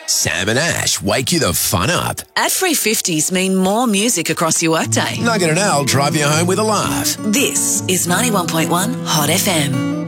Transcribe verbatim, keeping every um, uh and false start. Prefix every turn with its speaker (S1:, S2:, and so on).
S1: Sam and Ash wake you the fun up.
S2: Ad-free fifties mean more music across your workday.
S1: Nugget and Al drive you home with a laugh.
S2: This is ninety-one point one Hot F M.